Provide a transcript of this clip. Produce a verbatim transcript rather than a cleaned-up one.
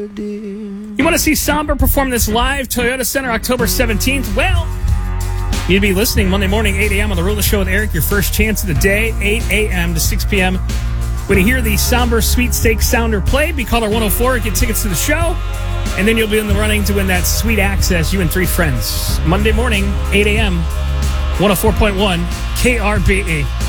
You want to see Somber perform this live, Toyota Center, October seventeenth? Well, you'd be listening Monday morning, eight a.m. on The Roller Show with Eric, your first chance of the day, eight a.m. to six p.m. When you hear the Somber Sweepstakes sounder play, be caller one oh four, get tickets to the show, and then you'll be in the running to win that sweet access, you and three friends. Monday morning, eight a.m., one oh four point one K R B E.